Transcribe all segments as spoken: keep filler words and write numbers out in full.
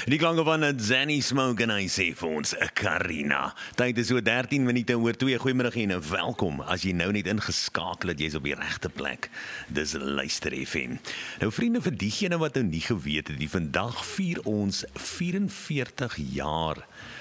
Die klanke van Zanny Smoke en hy sê vir ons, Karina. Tyd is so dertien minute oor twee. Goeiemiddag en welkom. As jy nou net ingeskakel het, jy is op die regte plek. Dis Luister F M. Nou vriende, vir diegene wat nou nie geweet het, die vandag vier ons vierenveertig jaar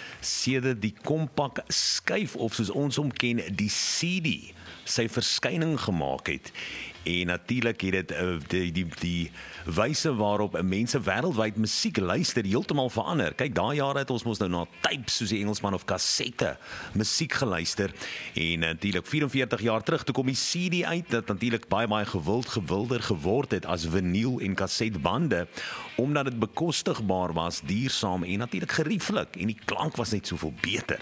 sedert die kompak skuif, of soos ons hom ken, die C D, sy verskyning gemaak het. En natuurlik het dit uh, die die die wyse waarop mense wêreldwyd musiek luister heeltemal verander. Kyk, daai jare het ons mos nou na tapes soos die Engelsman of kassette musiek geluister. En natuurlik vierenveertig jaar terug toe kom die C D uit, dat natuurlik baie baie gewild gewilder geword het as vinyl en kassetbande, omdat dit bekostigbaar was, duursaam en natuurlik gerieflik, en die klank was net soveel beter.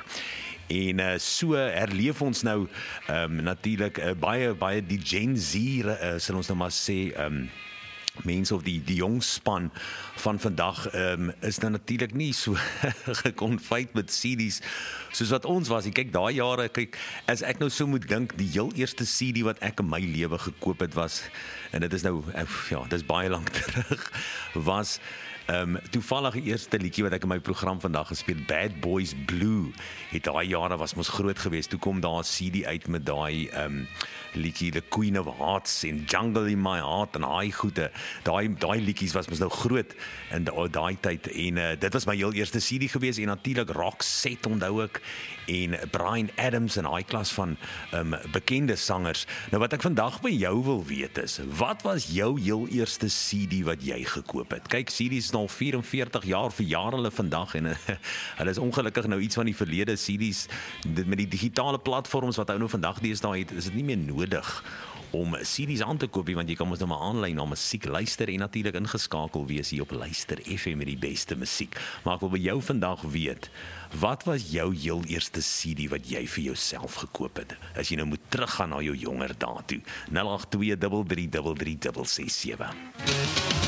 En uh, so herleef ons nou um, natuurlik uh, baie baie die Gen Z, uh, sal ons nou maar sê, um, mense of die die jong span van vandag um, is nou natuurlik nie so gekonfyt met C D's soos wat ons was. Kyk, daai jare, kyk, as ek nou so moet dink, die heel eerste C D wat ek in my lewe gekoop het was, en dit is nou, ja, dit is baie lank terug, was Um, toevallig die eerste liedjie wat ek in my program vandag gespeel, Bad Boys Blue, het daai jare was mos groot geweest. Toe kom daar 'n C D uit met daai um, liedjie The Queen of Hearts en Jungle in My Heart en daai goede, daai daai liedjies was mos nou groot in daai tyd, en uh, dit was my heel eerste C D geweest. En natuurlik Roxette onthou ek, en Bryan Adams en daai klas van um, bekende sangers. Nou wat ek vandag by jou wil weet is, wat was jou heel eerste C D wat jy gekoop het? Kyk, C D's al vierenveertig jaar, verjaar hulle vandag, en hulle is ongelukkig nou iets van die verlede. C D's, dit, met die digitale platforms wat ou nou vandag deesdae het, is dit nie meer nodig om C D's aan te koop, want jy kan ons nou maar aanlyn na musiek luister en natuurlik ingeskakel wees hier op Luister F M met die beste musiek. Maar ek wil by jou vandag weet, wat was jou heel eerste C D wat jy vir jouself gekoop het? As jy nou moet teruggaan na jou jonger dae toe. nul agt twee drie drie drie drie ses ses sewe.